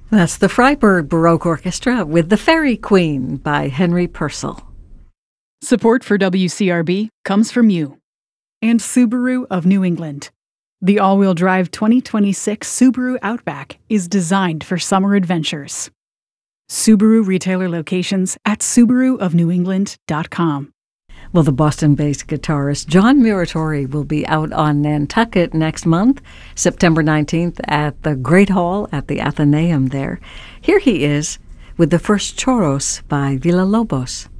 That's the Freiburg Baroque Orchestra with The Fairy Queen by Henry Purcell. Support for WCRB comes from you and Subaru of New England. The all-wheel drive 2026 Subaru Outback is designed for summer adventures. Subaru retailer locations at SubaruofNewEngland.com. Well, the Boston-based guitarist John Muratori will be out on Nantucket next month, September 19th, at the Great Hall at the Athenaeum there. Here he is with the first Choros by Villa-Lobos.